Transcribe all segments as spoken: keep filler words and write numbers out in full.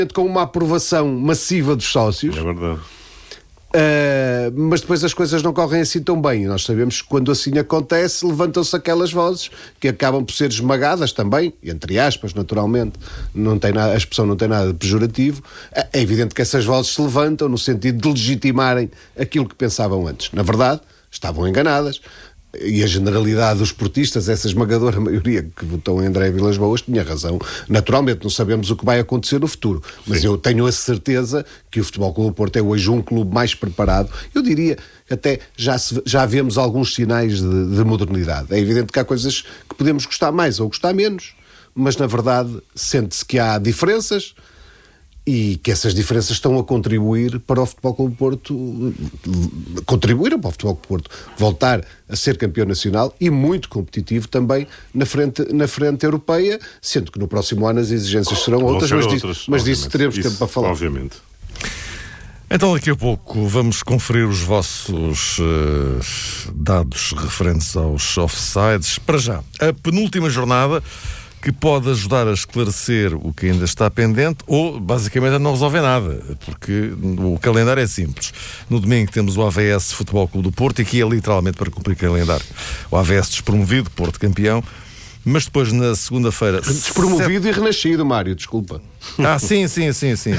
com uma aprovação massiva dos sócios. É verdade. Uh, mas depois as coisas não correm assim tão bem. Nós sabemos que quando assim acontece, levantam-se aquelas vozes que acabam por ser esmagadas também, entre aspas, naturalmente. Não tem nada, a expressão não tem nada de pejorativo. É evidente que essas vozes se levantam no sentido de legitimarem aquilo que pensavam antes. Na verdade, estavam enganadas. E a generalidade dos portistas, essa esmagadora maioria que votou em André Vilas-Boas, tinha razão. Naturalmente, não sabemos o que vai acontecer no futuro, mas Sim. eu tenho a certeza que o Futebol Clube do Porto é hoje um clube mais preparado. Eu diria que até já, se, já vemos alguns sinais de, de modernidade. É evidente que há coisas que podemos gostar mais ou gostar menos, mas na verdade sente-se que há diferenças e que essas diferenças estão a contribuir para o Futebol Clube do Porto, contribuíram para o Futebol Clube do Porto voltar a ser campeão nacional e muito competitivo também na frente, na frente europeia, sendo que no próximo ano as exigências serão outras, mas, outras, disso, mas disso teremos isso, tempo para falar. Obviamente. Então daqui a pouco vamos conferir os vossos uh, dados referentes aos offsides. Para já, a penúltima jornada, que pode ajudar a esclarecer o que ainda está pendente ou, basicamente, a não resolver nada, porque o calendário é simples. No domingo temos o A V S Futebol Clube do Porto, e aqui é literalmente para cumprir calendário. O A V S despromovido, Porto campeão, mas depois na segunda-feira... Despromovido sete... e renascido, Mário, desculpa. Ah, sim, sim, sim, sim. sim.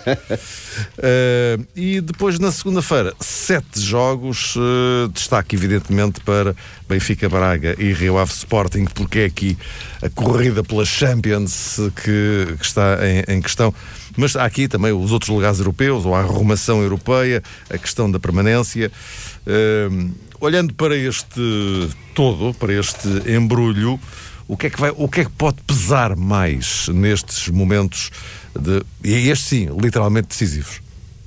uh, e depois na segunda-feira, sete jogos, uh, destaque evidentemente para Benfica, Braga e Rio Ave Sporting, porque é aqui a corrida pela Champions que, que está em, em questão. Mas há aqui também os outros lugares europeus, ou a arrumação europeia, a questão da permanência. Uh, olhando para este todo, para este embrulho, O que, é que vai, o que é que pode pesar mais nestes momentos, de, e estes sim, literalmente decisivos?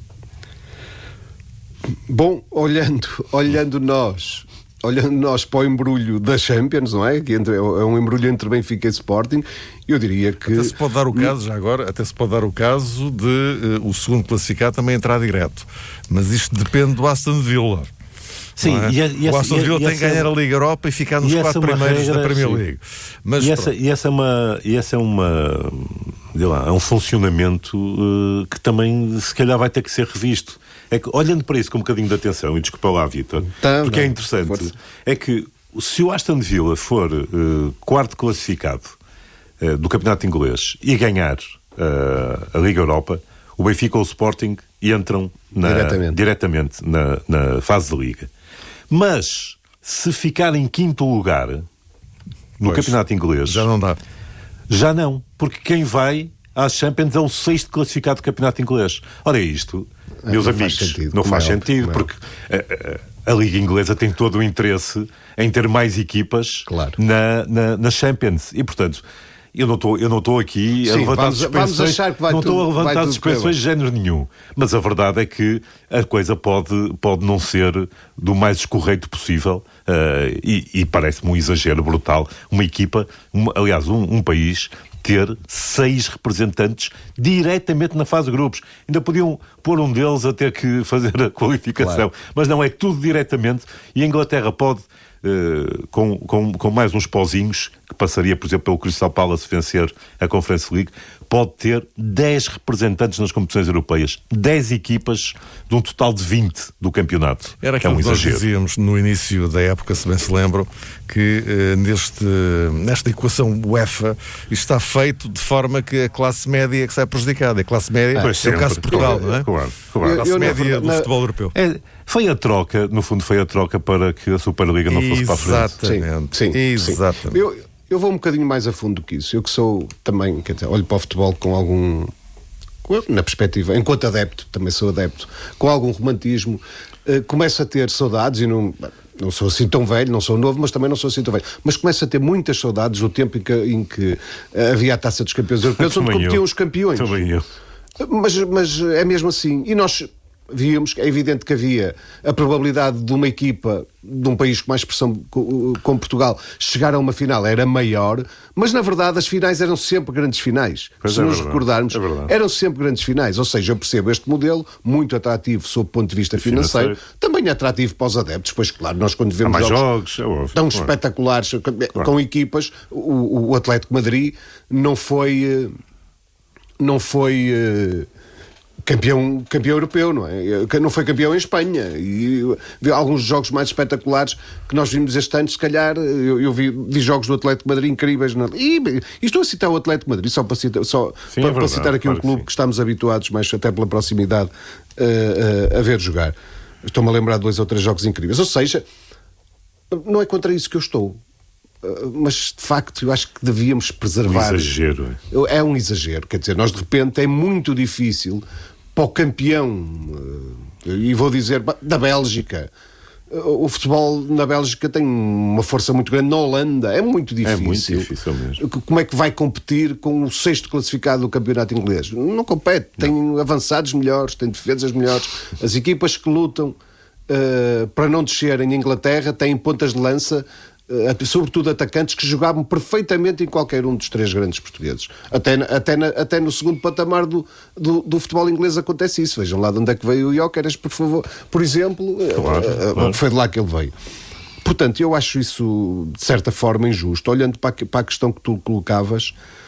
Bom, olhando, olhando nós, olhando nós para o embrulho da Champions, não é? Que entre, é um embrulho entre Benfica e Sporting, eu diria que... Até se pode dar o caso, já agora, até se pode dar o caso de uh, o segundo classificado também entrar direto. Mas isto depende do Aston Villa. Sim, é? e, e o Aston Villa e, tem que ganhar a Liga Europa e ficar nos e quatro primeiros regra, da Premier sim. League. Mas e, essa, e essa é uma, e essa é uma, lá, é um funcionamento uh, que também se calhar vai ter que ser revisto. É que, olhando para isso com um bocadinho de atenção, e desculpa lá, Vitor, tá, porque não, é interessante, força. É que se o Aston Villa for uh, quarto classificado uh, do campeonato inglês e ganhar uh, a Liga Europa, o Benfica ou o Sporting entram na, diretamente, diretamente na, na fase de Liga. Mas, se ficar em quinto lugar no pois, campeonato inglês... Já não dá. Já não, porque quem vai às Champions é o sexto classificado do campeonato inglês. Ora, isto, é, meus não amigos, faz sentido, não faz é sentido, óbvio, porque a, a, a Liga Inglesa tem todo o interesse em ter mais equipas claro. na, na, na Champions. E, portanto... Eu não estou, eu não estou aqui a Sim, levantar vamos, suspensões, vamos achar que vai não tudo, estou a levantar suspensões de género nenhum. Mas a verdade é que a coisa pode, pode não ser do mais escorreito possível uh, e, e parece-me um exagero brutal. Uma equipa, uma, aliás, um, um país ter seis representantes diretamente na fase de grupos. Ainda podiam pôr um deles a ter que fazer a qualificação. Claro. Mas não, é tudo diretamente. E a Inglaterra pode... Uh, com, com, com mais uns pozinhos, que passaria, por exemplo, pelo Crystal Palace vencer a Conference League, pode ter dez representantes nas competições europeias. dez equipas de um total de vinte do campeonato. Era aquilo é um que nós exagero. dizíamos no início da época, se bem se lembram, que uh, neste, nesta equação UEFA está feito de forma que a classe média é que sai prejudicada. A classe média ah, é sempre. O caso de Portugal, não é? Claro, claro. A classe eu, eu média do na... futebol europeu. É, foi a troca, no fundo foi a troca para que a Superliga não fosse para a frente. Exatamente. Sim, sim, Exatamente. sim. Eu, eu vou um bocadinho mais a fundo do que isso. Eu que sou também, quer dizer, olho para o futebol com algum... na perspectiva, enquanto adepto, também sou adepto, com algum romantismo, uh, começo a ter saudades e não... Não sou assim tão velho, não sou novo, mas também não sou assim tão velho. Mas começo a ter muitas saudades do tempo em que, em que havia a Taça dos Campeões Europeus, onde competiam os campeões. Também eu. Mas, mas é mesmo assim. E nós víamos, é evidente que havia a probabilidade de uma equipa de um país com mais expressão como Portugal chegar a uma final era maior, mas na verdade as finais eram sempre grandes finais. Pois Se é nos verdade, recordarmos, é eram sempre grandes finais. Ou seja, eu percebo este modelo muito atrativo sob o ponto de vista financeiro, financeiro. Também atrativo para os adeptos. Pois claro, nós quando vemos mais jogos, jogos é óbvio, tão claro. espetaculares com claro. equipas, o, o Atlético de Madrid não foi... não foi uh, campeão, campeão europeu, não é? Não foi campeão em Espanha. E vi alguns jogos mais espetaculares que nós vimos este ano, se calhar, eu, eu vi, vi jogos do Atlético de Madrid incríveis. Na... E, e estou a citar o Atlético de Madrid só para citar, só, sim, para, é verdade, para citar aqui claro um clube que, que que estamos habituados, mas até pela proximidade, uh, uh, a ver jogar. Estou-me a lembrar de dois ou três jogos incríveis. Ou seja, não é contra isso que eu estou. Mas de facto eu acho que devíamos preservar. Um exagero. É um exagero, quer dizer, nós de repente é muito difícil para o campeão, e vou dizer, da Bélgica. O futebol na Bélgica tem uma força muito grande. Na Holanda é muito difícil. É muito difícil mesmo. Como é que vai competir com o sexto classificado do campeonato inglês? Não compete. Tem não. avançados melhores, tem defesas melhores. As equipas que lutam uh, para não descerem em Inglaterra têm pontas de lança, Uh, sobretudo atacantes que jogavam perfeitamente em qualquer um dos três grandes portugueses. Até, até, na, até no segundo patamar do, do, do futebol inglês acontece isso. Vejam lá de onde é que veio o Gyökeres, por favor, por exemplo. Claro, uh, uh, claro. Foi de lá que ele veio. Portanto, eu acho isso de certa forma injusto. Olhando para a, para a questão que tu colocavas,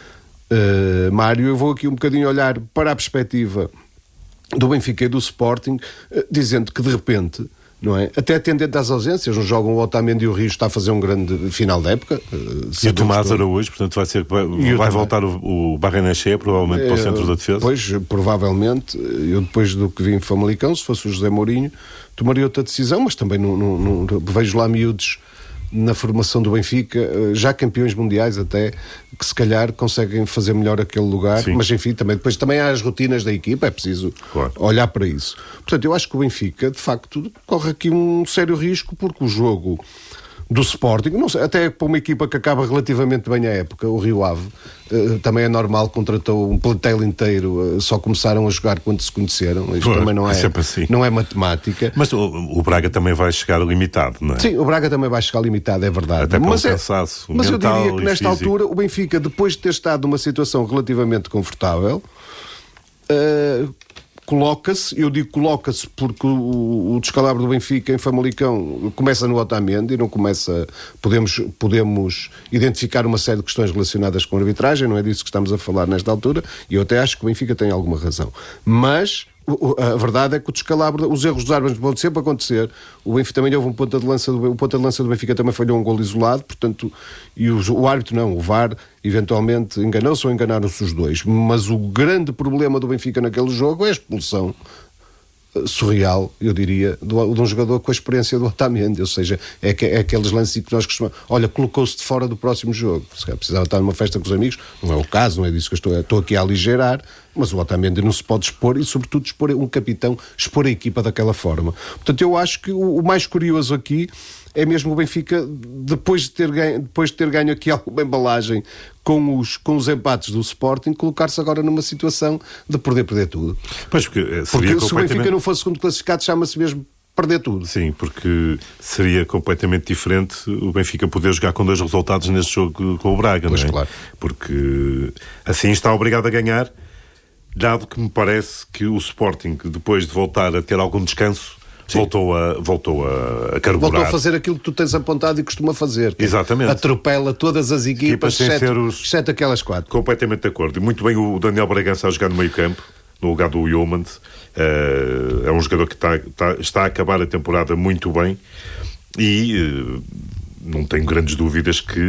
uh, Mário, eu vou aqui um bocadinho olhar para a perspectiva do Benfica e do Sporting, uh, dizendo que de repente, não é? Até atendendo às ausências, não jogam o Otamendi e o Rio está a fazer um grande final da época. E o Tomás Araújo, portanto vai, ser, vai, vai voltar o, o Barrenechea provavelmente é, para o centro da defesa? Pois, provavelmente. Eu depois do que vi em Famalicão, se fosse o José Mourinho, tomaria outra decisão, mas também não, não, não vejo lá miúdos na formação do Benfica, já campeões mundiais até, que se calhar conseguem fazer melhor aquele lugar. Sim. Mas enfim, também, depois também há as rotinas da equipa, é preciso claro. olhar para isso. Portanto, eu acho que o Benfica, de facto, corre aqui um sério risco, porque o jogo do Sporting, não sei, até para uma equipa que acaba relativamente bem a época, o Rio Ave, uh, também é normal, contratou um plantel inteiro, uh, só começaram a jogar quando se conheceram. Isto Pô, também não é, é assim. Não é matemática. Mas o, o Braga também vai chegar limitado, não é? Sim, o Braga também vai chegar limitado, é verdade. Até para mas um é, cansaço mas eu diria que nesta físico. altura o Benfica, depois de ter estado numa situação relativamente confortável, uh, coloca-se, eu digo coloca-se porque o, o descalabro do Benfica em Famalicão começa no Otamendi e não começa, podemos, podemos identificar uma série de questões relacionadas com a arbitragem, não é disso que estamos a falar nesta altura, e eu até acho que o Benfica tem alguma razão, mas a verdade é que o descalabro, os erros dos árbitros vão sempre acontecer. O Benfica também houve um ponta de lança do, o ponta de lança do Benfica também falhou um golo isolado, portanto, e o, o árbitro não, o V A R eventualmente enganou-se ou enganaram-se os dois, mas o grande problema do Benfica naquele jogo é a expulsão surreal, eu diria, de um jogador com a experiência do Otamendi, ou seja, é, que, é aqueles lances que nós costumamos, olha, colocou-se de fora do próximo jogo, se calhar precisava estar numa festa com os amigos, não é o caso, não é disso que eu estou, estou aqui a aligerar, mas o Otamendi não se pode expor, e sobretudo expor um capitão, expor a equipa daquela forma. Portanto, eu acho que o, o mais curioso aqui é mesmo o Benfica, depois de ter ganho, depois de ter ganho aqui alguma embalagem com os, com os empates do Sporting, colocar-se agora numa situação de perder, perder tudo. Pois, porque seria porque completamente... se o Benfica não fosse segundo classificado, chama-se mesmo perder tudo. Sim, porque seria completamente diferente o Benfica poder jogar com dois resultados neste jogo com o Braga, pois não é? Claro. Porque assim está obrigado a ganhar, dado que me parece que o Sporting, depois de voltar a ter algum descanso, Sim. Voltou a, voltou a, a carburar. Voltou a fazer aquilo que tu tens apontado e costuma fazer. Exatamente. Atropela todas as equipas, exceto, os... exceto aquelas quatro. Completamente de acordo. E muito bem o Daniel Bragança a jogar no meio campo, no lugar do Yeomans. Uh, é um jogador que está, está, está a acabar a temporada muito bem e uh, não tenho grandes dúvidas que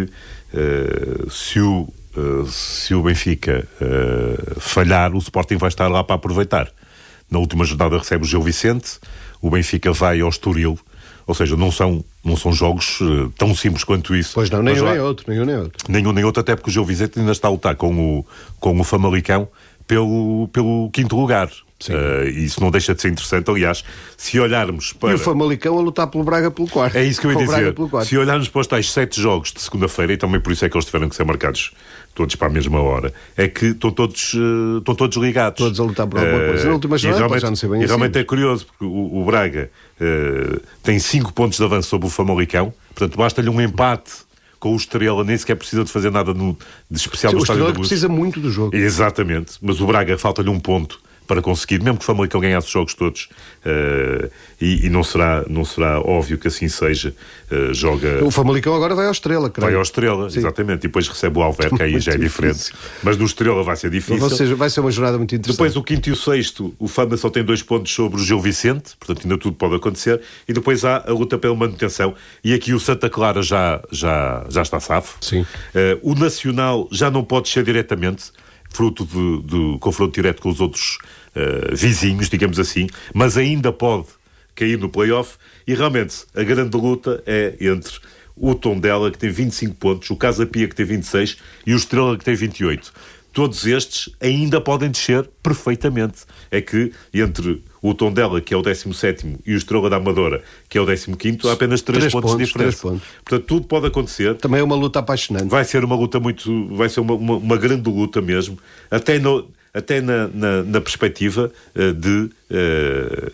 uh, se o, uh, se o Benfica uh, falhar, o Sporting vai estar lá para aproveitar. Na última jornada recebe o Gil Vicente, o Benfica vai ao Estoril, ou seja, não são, não são jogos uh, tão simples quanto isso. Pois não, nem um nem outro, nem um nem outro. Nenhum nem outro, até porque o Gil Vicente ainda está a lutar com o, com o Famalicão pelo, pelo quinto lugar. Uh, isso não deixa de ser interessante, aliás, se olharmos para... E o Famalicão a lutar pelo Braga pelo quarto. É isso que eu ia dizer. Se olharmos para os tais sete jogos de segunda-feira, e também por isso é que eles tiveram que ser marcados todos para a mesma hora, é que estão todos, uh, estão todos ligados. Todos a lutar por alguma coisa. Na última jornada, já não sei bem E assim. realmente é curioso, porque o, o Braga uh, tem cinco pontos de avanço sobre o Famalicão, portanto basta-lhe um empate com o Estrela, nem sequer precisa de fazer nada no, de especial. Sim, no o Estádio da Estrela Luz. Precisa muito do jogo. Exatamente, mas o Braga falta-lhe um ponto para conseguir, mesmo que o Famalicão ganhasse os jogos todos, uh, e, e não, será, não será óbvio que assim seja, uh, joga... O Famalicão agora vai ao Estrela, creio. Vai ao Estrela, sim, exatamente, e depois recebe o Alverca, aí já é diferente. Mas no Estrela vai ser difícil. Ou seja, vai ser uma jornada muito interessante. Depois o quinto e o sexto, o Fama só tem dois pontos sobre o Gil Vicente, portanto ainda tudo pode acontecer, e depois há a luta pela manutenção, e aqui o Santa Clara já, já, já está safo. Sim. Uh, o Nacional já não pode ser diretamente, fruto de, de confronto direto com os outros uh, vizinhos, digamos assim, mas ainda pode cair no play-off, e realmente a grande luta é entre o Tondela, que tem vinte e cinco pontos, o Casa Pia, que tem vinte e seis, e o Estrela, que tem vinte e oito. Todos estes ainda podem descer perfeitamente. É que entre o Tondela, que é o décimo sétimo, e o Estrela da Amadora, que é o décimo quinto, há apenas três pontos de diferença. Portanto, tudo pode acontecer. Também é uma luta apaixonante. Vai ser uma luta muito... Vai ser uma, uma, uma grande luta mesmo. Até, no, até na, na, na perspectiva uh, de... Uh,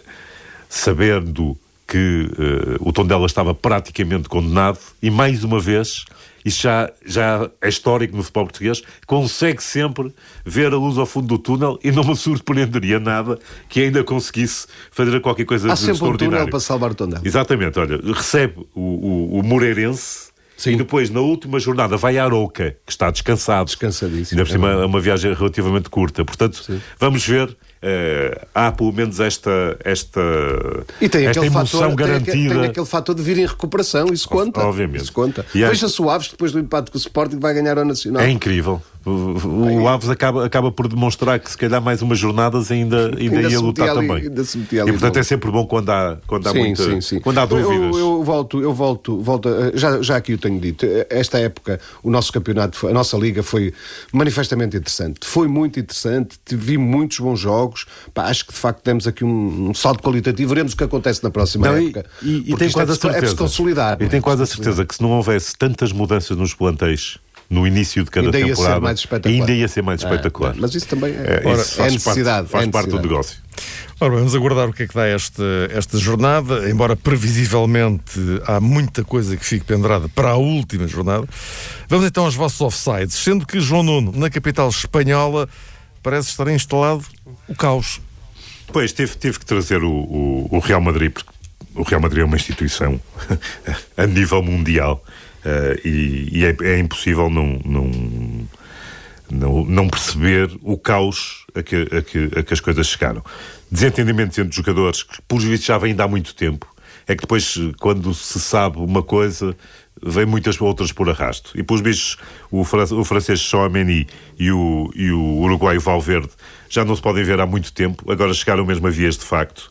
sabendo que uh, o Tondela estava praticamente condenado, e mais uma vez... Isto já, já é histórico no futebol português, consegue sempre ver a luz ao fundo do túnel, e não me surpreenderia nada que ainda conseguisse fazer qualquer coisa Há de sempre extraordinário. Um túnel para salvar o Tondela. Exatamente, olha, recebe o, o, o Moreirense. Sim. E depois, na última jornada, vai a Arouca, que está descansado. Descansadíssimo. Ainda por cima é uma viagem relativamente curta. Portanto, sim, vamos ver. Uh, há pelo menos esta, esta, e tem esta emoção fator, garantida. Tem, tem aquele fator de vir em recuperação, isso conta. Obviamente. Isso conta. E veja-se o Aves, depois do empate com o Sporting, vai ganhar ao Nacional. É incrível. O, o Aves acaba, acaba por demonstrar que se calhar mais umas jornadas ainda, ainda, ainda ia lutar ali, também. Ainda se metia ali, e portanto bom. É sempre bom quando há, quando há, sim, muita, sim, sim. Quando há dúvidas. Eu, eu volto, eu volto, volto já, já aqui eu tenho dito, esta época o nosso campeonato, a nossa liga foi manifestamente interessante. Foi muito interessante, vi muitos bons jogos. Pá, acho que de facto temos aqui um, um salto qualitativo. Veremos o que acontece na próxima não, época. E, e, e tem quase é, a certeza, é de consolidar. E tem quase a certeza que se não houvesse tantas mudanças nos plantéis no início de cada ainda temporada, ia ser mais espetacular. ainda ia ser mais espetacular. É, mas isso também é, é, ora, isso é faz necessidade. Parte, faz é parte necessidade. do negócio. Ora, vamos aguardar o que é que dá esta, esta jornada, embora previsivelmente há muita coisa que fique pendurada para a última jornada. Vamos então aos vossos offsides, sendo que, João Nuno, na capital espanhola, parece estar instalado o caos. Pois, tive, tive que trazer o, o, o Real Madrid, porque o Real Madrid é uma instituição a nível mundial, uh, e, e é, é impossível não, não, não, não perceber o caos a que, a, que, a que as coisas chegaram. Desentendimentos entre jogadores que, pelos vistos, já vêm de há muito tempo. É que depois, quando se sabe uma coisa, vem muitas outras por arrasto. E, pelos bichos, o, fran- o francês Tchouaméni e o, e o uruguaio Valverde já não se podem ver há muito tempo. Agora chegaram mesmo a vias de facto.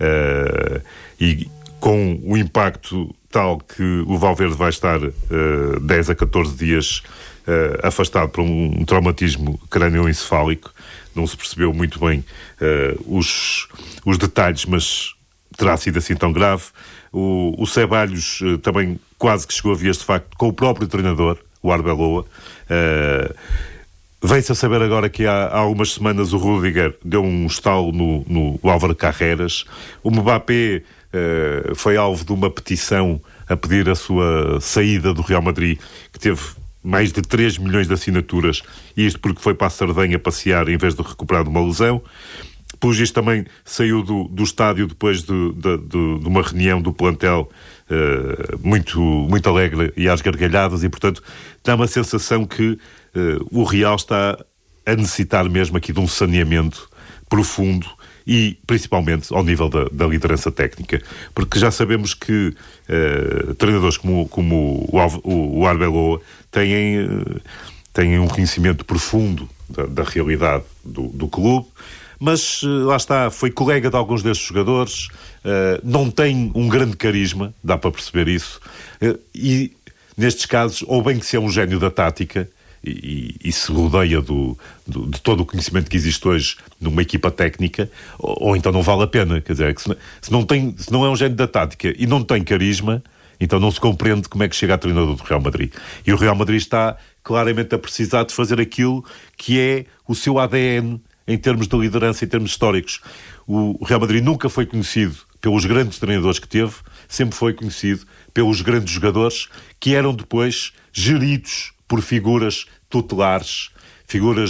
Uh, e com o impacto tal que o Valverde vai estar uh, dez a catorze dias uh, afastado por um, um traumatismo crânioencefálico. Não se percebeu muito bem uh, os, os detalhes, mas terá sido assim tão grave. O, o Ceballos uh, também quase que chegou a vias de facto com o próprio treinador, o Arbeloa. Uh, Vem-se a saber agora que há, há algumas semanas o Rudiger deu um estalo no, no Álvaro Carreras. O Mbappé uh, foi alvo de uma petição a pedir a sua saída do Real Madrid, que teve mais de três milhões de assinaturas, e isto porque foi para a Sardenha passear em vez de recuperar de uma lesão. Pelo visto também saiu do, do estádio depois de, de, de, de uma reunião do plantel uh, muito, muito alegre e às gargalhadas, e portanto dá uma sensação que uh, o Real está a necessitar mesmo aqui de um saneamento profundo, e principalmente ao nível da, da liderança técnica, porque já sabemos que uh, treinadores como, como o, o, o Arbeloa têm, uh, têm um conhecimento profundo da, da realidade do, do clube. Mas uh, lá está, foi colega de alguns destes jogadores, uh, não tem um grande carisma, dá para perceber isso, uh, e nestes casos, ou bem que se é um gênio da tática e, e, e se rodeia do, do, de todo o conhecimento que existe hoje numa equipa técnica, ou, ou então não vale a pena. Quer dizer, que se, se, não tem, se não é um gênio da tática e não tem carisma, então não se compreende como é que chega a treinador do Real Madrid. E o Real Madrid está claramente a precisar de fazer aquilo que é o seu A D N em termos de liderança, em termos históricos. O Real Madrid nunca foi conhecido pelos grandes treinadores que teve, sempre foi conhecido pelos grandes jogadores que eram depois geridos por figuras tutelares, figuras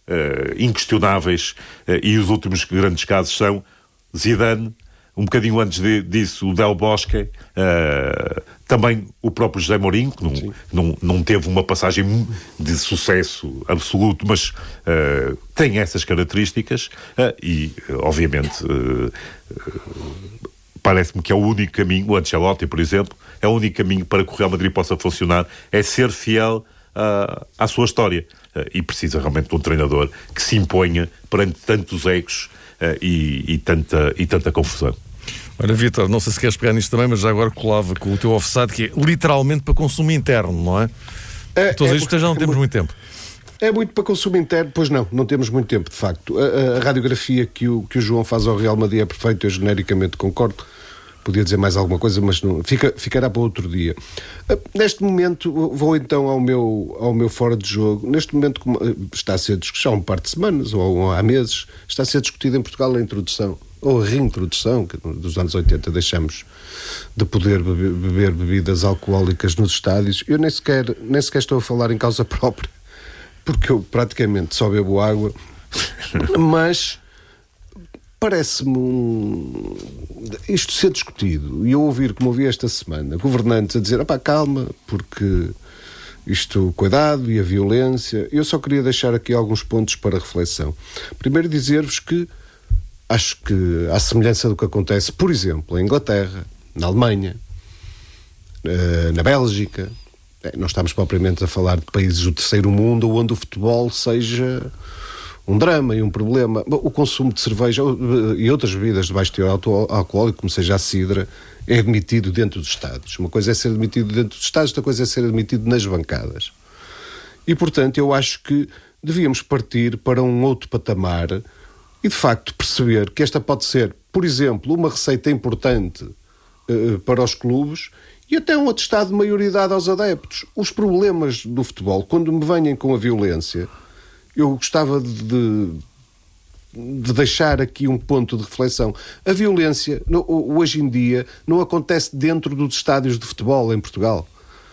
uh, inquestionáveis, uh, e os últimos grandes casos são Zidane, um bocadinho antes de, disso o Del Bosque, uh, também o próprio José Mourinho, que não, não, não teve uma passagem de sucesso absoluto, mas uh, tem essas características, uh, e obviamente uh, uh, parece-me que é o único caminho, o Ancelotti, por exemplo, é o único caminho para que o Real Madrid possa funcionar, é ser fiel uh, à sua história, uh, e precisa realmente de um treinador que se imponha perante tantos egos uh, e, e, tanta, e tanta confusão. Ora, Vítor, não sei se queres pegar nisto também, mas já agora colava com o teu offside, que é literalmente para consumo interno, não é? é Todos é, isto já não é, temos é, muito tempo. É muito para consumo interno? Pois não, não temos muito tempo, de facto. A, a, a radiografia que o, que o João faz ao Real Madrid é perfeita, eu genericamente concordo. Podia dizer mais alguma coisa, mas não, fica, ficará para outro dia. Uh, neste momento, vou então ao meu, ao meu fora de jogo. Neste momento, está a ser discutido, há um par de semanas, ou há meses, está a ser discutida em Portugal a introdução, ou a reintrodução, que dos anos oitenta deixamos de poder beber, beber bebidas alcoólicas nos estádios. Eu nem sequer, nem sequer estou a falar em causa própria, porque eu praticamente só bebo água, mas parece-me um... isto ser discutido, e eu ouvir, como ouvi esta semana, governantes a dizer, opá, calma, porque isto, cuidado, e a violência. Eu só queria deixar aqui alguns pontos para reflexão. Primeiro, dizer-vos que acho que, à semelhança do que acontece, por exemplo, em Inglaterra, na Alemanha, na Bélgica, não estamos propriamente a falar de países do terceiro mundo onde o futebol seja um drama e um problema. O consumo de cerveja e outras bebidas de baixo teor alcoólico, como seja a cidra, é admitido dentro dos estádios. Uma coisa é ser admitido dentro dos estádios, outra coisa é ser admitido nas bancadas. E, portanto, eu acho que devíamos partir para um outro patamar e, de facto, perceber que esta pode ser, por exemplo, uma receita importante uh, para os clubes e até um atestado de maioridade aos adeptos. Os problemas do futebol, quando me venham com a violência, eu gostava de, de deixar aqui um ponto de reflexão. A violência, no, hoje em dia, não acontece dentro dos estádios de futebol em Portugal.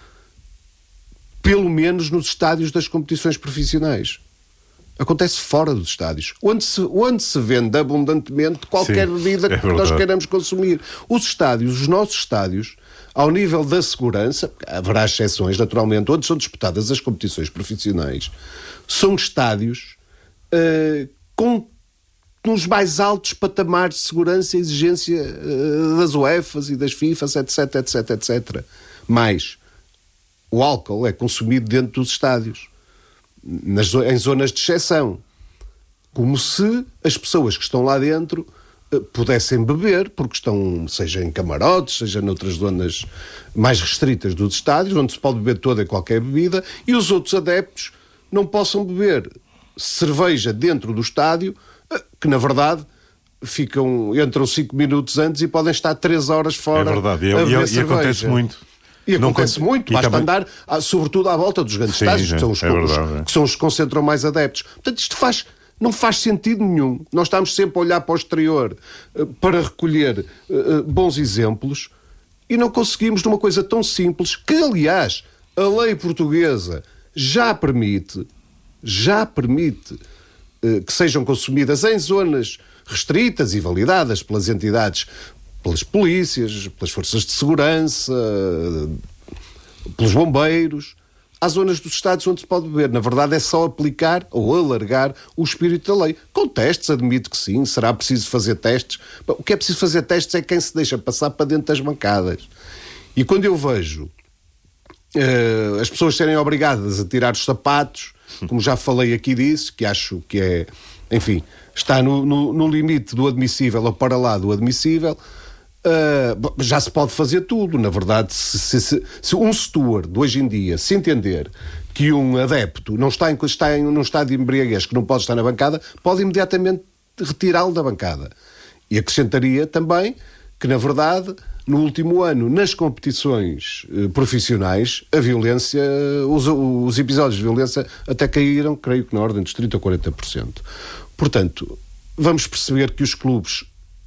Pelo menos nos estádios das competições profissionais. Acontece fora dos estádios, onde se, onde se vende abundantemente qualquer Sim, bebida é que nós queiramos consumir. Os estádios, os nossos estádios, ao nível da segurança, haverá exceções, naturalmente, onde são disputadas as competições profissionais, são estádios uh, com nos mais altos patamares de segurança e exigência uh, das UEFAs e das FIFAs, etc, etc, etcétera. Mas o álcool é consumido dentro dos estádios. Nas, em zonas de exceção, como se as pessoas que estão lá dentro uh, pudessem beber, porque estão, seja em camarotes, seja noutras zonas mais restritas dos estádios, onde se pode beber toda e qualquer bebida, e os outros adeptos não possam beber cerveja dentro do estádio, uh, que na verdade ficam, entram cinco minutos antes e podem estar três horas fora. É verdade, e, a beber e, e acontece muito. E acontece não, muito, basta também... andar, sobretudo à volta dos grandes Sim, estádios, que são os, é verdade, que são os que concentram mais adeptos. Portanto, isto faz, não faz sentido nenhum. Nós estamos sempre a olhar para o exterior uh, para recolher uh, bons exemplos e não conseguimos de uma coisa tão simples que, aliás, a lei portuguesa já permite, já permite uh, que sejam consumidas em zonas restritas e validadas pelas entidades, pelas polícias, pelas forças de segurança, pelos bombeiros. Há zonas dos estádios onde se pode beber. Na verdade, é só aplicar ou alargar o espírito da lei. Com testes, admito que sim, será preciso fazer testes. O que é preciso fazer testes é quem se deixa passar para dentro das bancadas. E quando eu vejo uh, as pessoas serem obrigadas a tirar os sapatos, como já falei aqui disso, que acho que é, enfim, está no, no, no limite do admissível ou para lá do admissível. Uh, já se pode fazer tudo, na verdade. Se, se, se, se um steward de hoje em dia se entender que um adepto não está em, está em num estado de embriaguez que não pode estar na bancada, pode imediatamente retirá-lo da bancada. E acrescentaria também que, na verdade, no último ano, nas competições uh, profissionais, a violência, os, os episódios de violência até caíram, creio que na ordem dos trinta ou quarenta por cento. Portanto, vamos perceber que os clubes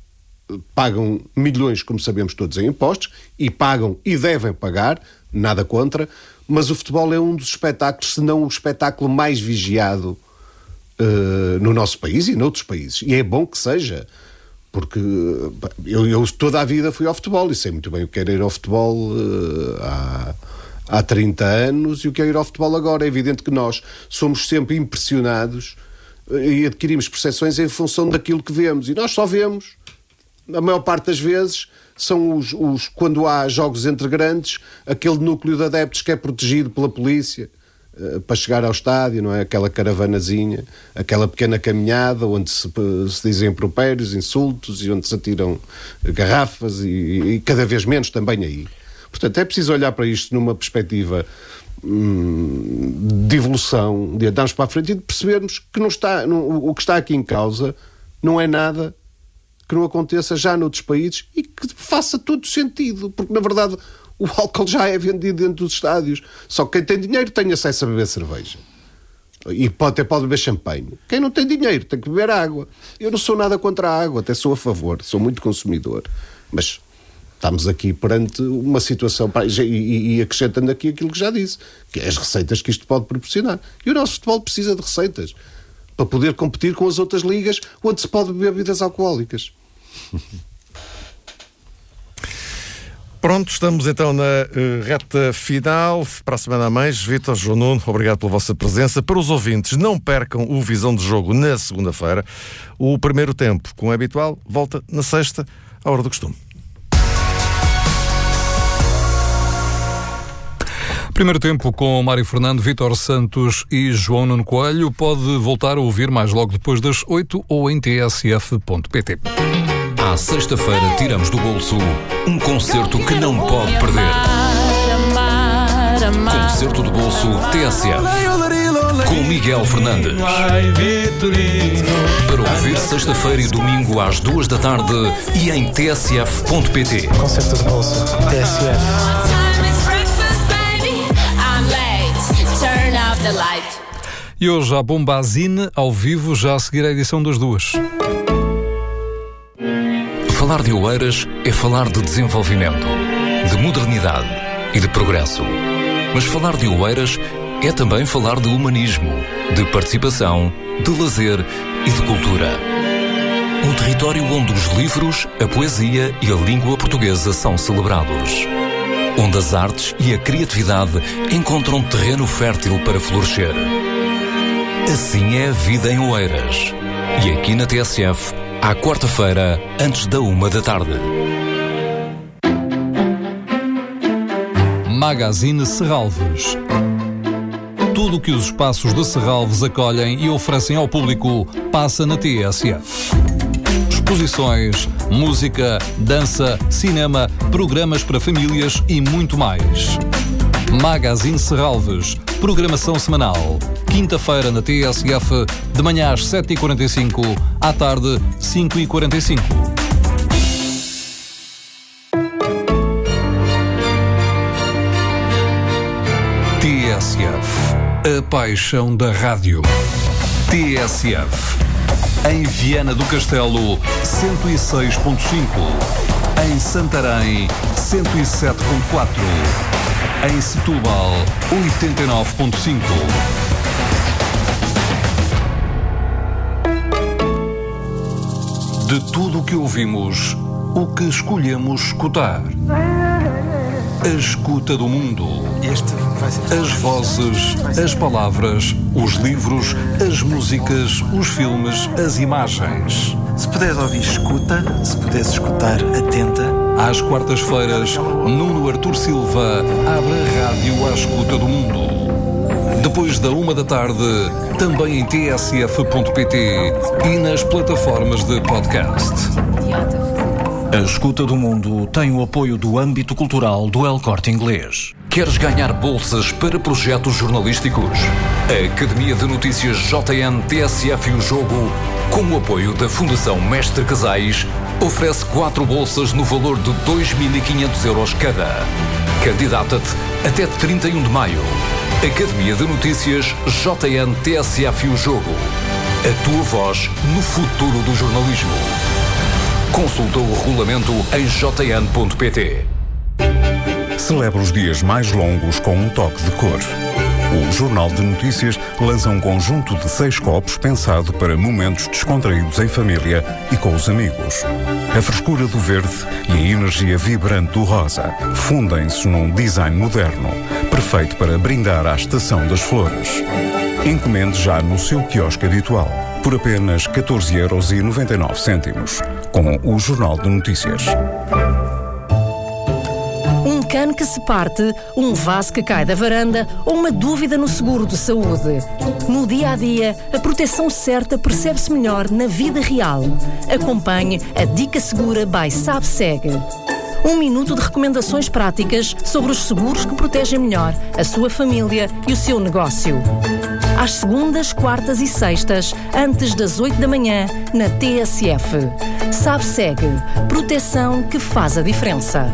pagam milhões, como sabemos todos, em impostos, e pagam e devem pagar, nada contra, mas o futebol é um dos espetáculos, se não o espetáculo mais vigiado uh, no nosso país e noutros países. E é bom que seja, porque eu, eu toda a vida fui ao futebol e sei muito bem o que era ir ao futebol uh, há, há trinta anos e o que é ir ao futebol agora. É evidente que nós somos sempre impressionados e adquirimos percepções em função daquilo que vemos. E nós só vemos, a maior parte das vezes, são os, os quando há jogos entre grandes, aquele núcleo de adeptos que é protegido pela polícia uh, para chegar ao estádio, não é? Aquela caravanazinha, aquela pequena caminhada onde se, se dizem impropérios, insultos e onde se atiram garrafas e, e cada vez menos também aí. Portanto, é preciso olhar para isto numa perspectiva hum, de evolução, de andarmos para a frente e de percebermos que não está, não, o que está aqui em causa não é nada que não aconteça já noutros países e que faça todo sentido, porque na verdade o álcool já é vendido dentro dos estádios, só que quem tem dinheiro tem acesso a beber cerveja e pode, até pode beber champanhe. Quem não tem dinheiro tem que beber água. Eu não sou nada contra a água, até sou a favor, sou muito consumidor, mas estamos aqui perante uma situação, e, e, e acrescentando aqui aquilo que já disse, que é as receitas que isto pode proporcionar, e o nosso futebol precisa de receitas para poder competir com as outras ligas onde se pode beber bebidas alcoólicas. Pronto, estamos então na uh, reta final. Para a semana a mais, Vítor, João Nuno, obrigado pela vossa presença. Para os ouvintes, não percam o Visão de Jogo na segunda-feira. O primeiro tempo, como é habitual, volta na sexta, à hora do costume. Primeiro tempo com Mário Fernando, Vítor Santos e João Nuno Coelho. Pode voltar a ouvir mais logo depois das oito ou em t s f ponto p t. À sexta-feira tiramos do bolso um concerto que não pode perder. Concerto do bolso T S F com Miguel Fernandes. Para ouvir sexta-feira e domingo às duas da tarde e em t s f ponto p t. Concerto do bolso T S F. E hoje a Bombazine ao vivo, já a seguir a edição das duas. Falar de Oeiras é falar de desenvolvimento, de modernidade e de progresso. Mas falar de Oeiras é também falar de humanismo, de participação, de lazer e de cultura. Um território onde os livros, a poesia e a língua portuguesa são celebrados. Onde as artes e a criatividade encontram terreno fértil para florescer. Assim é a vida em Oeiras. E aqui na T S F, à quarta-feira, antes da uma da tarde. Magazine Serralves. Tudo o que os espaços de Serralves acolhem e oferecem ao público passa na T S F. Exposições, música, dança, cinema, programas para famílias e muito mais. Magazine Serralves, programação semanal. Quinta-feira na T S F, de manhã às sete e quarenta e cinco, à tarde, cinco e quarenta e cinco. T S F, a paixão da rádio. T S F, em Viana do Castelo, cento e seis ponto cinco. Em Santarém, cento e sete ponto quatro. Em Setúbal, oitenta e nove ponto cinco. De tudo o que ouvimos, o que escolhemos escutar. A escuta do mundo. Este vai ser... As vozes, as palavras, os livros, as músicas, os filmes, as imagens. Se puderes ouvir, escuta. Se puderes escutar, atenta. Às quartas-feiras, Nuno Artur Silva abre a rádio à escuta do mundo. Depois da uma da tarde, também em t s f ponto p t e nas plataformas de podcast. A escuta do mundo tem o apoio do âmbito cultural do El Corte Inglês. Queres ganhar bolsas para projetos jornalísticos? A Academia de Notícias J N T S F e o Jogo, com o apoio da Fundação Mestre Casais, oferece quatro bolsas no valor de dois mil e quinhentos euros cada. Candidata-te até trinta e um de maio. Academia de Notícias J N T S F e o Jogo. A tua voz no futuro do jornalismo. Consulta o regulamento em j n ponto p t. Celebra os dias mais longos com um toque de cor. O Jornal de Notícias lança um conjunto de seis copos pensado para momentos descontraídos em família e com os amigos. A frescura do verde e a energia vibrante do rosa fundem-se num design moderno, perfeito para brindar à estação das flores. Encomende já no seu quiosque habitual, por apenas catorze euros e noventa e nove cêntimos, com o Jornal de Notícias. Um cano que se parte, um vaso que cai da varanda ou uma dúvida no seguro de saúde. No dia a dia, a proteção certa percebe-se melhor na vida real. Acompanhe a Dica Segura by SabSeg. Um minuto de recomendações práticas sobre os seguros que protegem melhor a sua família e o seu negócio. Às segundas, quartas e sextas, antes das oito da manhã, na T S F. SabSeg. Proteção que faz a diferença.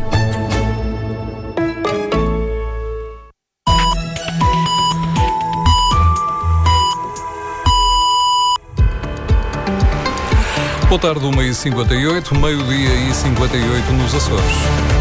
Boa tarde, uma e cinquenta e oito, meio-dia e cinquenta e oito nos Açores.